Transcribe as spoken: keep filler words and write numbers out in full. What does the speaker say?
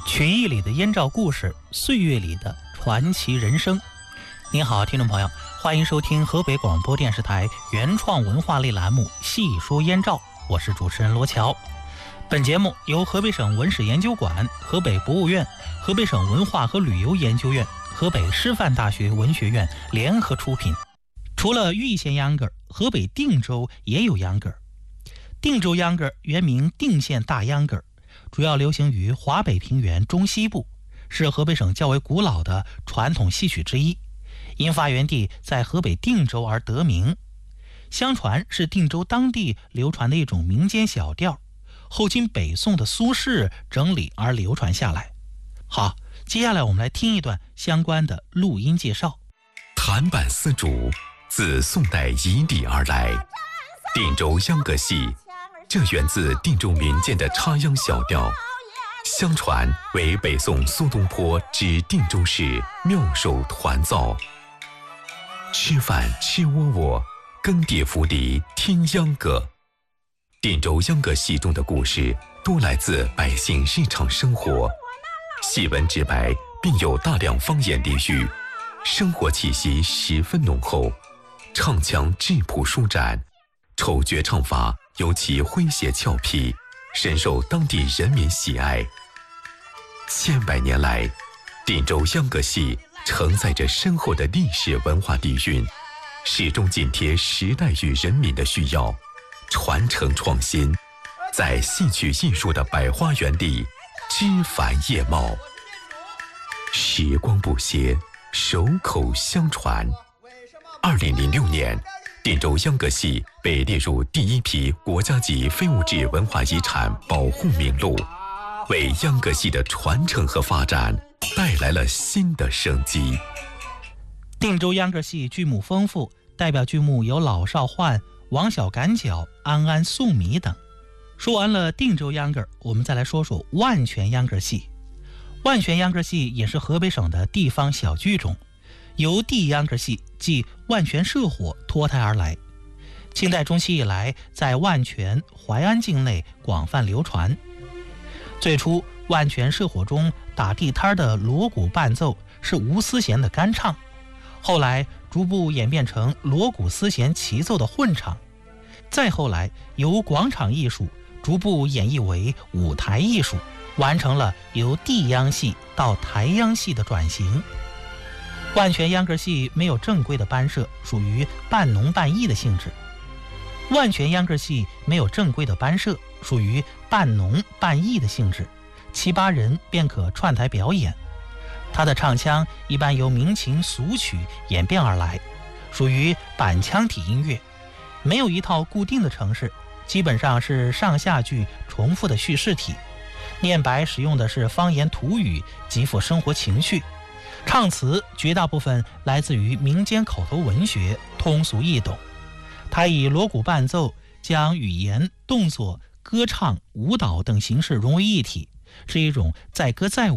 曲艺里的燕赵故事，岁月里的传奇人生。您好，听众朋友，欢迎收听河北广播电视台原创文化类栏目《细说燕赵》，我是主持人罗乔。本节目由河北省文史研究馆、河北博物院、河北省文化和旅游研究院、河北师范大学文学院联合出品。除了玉县秧歌，河北定州也有秧歌。定州秧歌原名定县大秧歌，主要流行于华北平原中西部，是河北省较为古老的传统戏曲之一，因发源地在河北定州而得名。相传是定州当地流传的一种民间小调，后经北宋的苏轼整理而流传下来。好，接下来我们来听一段相关的录音介绍。 弹板丝竹自宋代以礼而来，定州秧歌戏这源自定州民间的插秧小调，相传为北宋苏东坡至定州市妙手团造。吃饭吃窝窝，耕地拂犁听秧歌。定州秧歌戏中的故事多来自百姓日常生活，戏文直白，并有大量方言俚语，生活气息十分浓厚，唱腔质朴舒展，丑角唱法尤其诙谐俏皮，深受当地人民喜爱。千百年来，定州秧歌戏承载着深厚的历史文化底蕴，始终紧贴时代与人民的需要，传承创新，在戏曲艺术的百花园里枝繁叶茂。时光不歇，手口相传。二零零六年，定州秧歌戏被列入第一批国家级非物质文化遗产保护名录，为秧歌戏的传承和发展带来了新的生机。 定州秧歌戏剧目丰富，代表剧目有老少浣、王小赶脚、安安送米等。说完了定州秧歌，我们再来说说万全秧歌戏。万全秧歌戏也是河北省的地方小剧种，由地秧歌戏即万全社火脱胎而来。清代中期以来，在万全、淮安境内广泛流传。最初，万全社火中打地摊的锣鼓伴奏是吴思贤的干唱，后来逐步演变成锣鼓思贤齐奏的混唱，再后来由广场艺术逐步演绎为舞台艺术，完成了由地秧戏到台秧戏的转型。万全秧歌戏没有正规的班社，属于半农半艺的性质。万全秧歌戏没有正规的班社，属于半农半艺的性质，七八人便可串台表演。它的唱腔一般由民情俗曲演变而来，属于板腔体音乐，没有一套固定的程式，基本上是上下句重复的叙事体。念白使用的是方言土语，极富生活情绪。唱词绝大部分来自于民间口头文学，通俗易懂。它以锣鼓伴奏，将语言、动作、歌唱、舞蹈等形式融为一体，是一种载歌载舞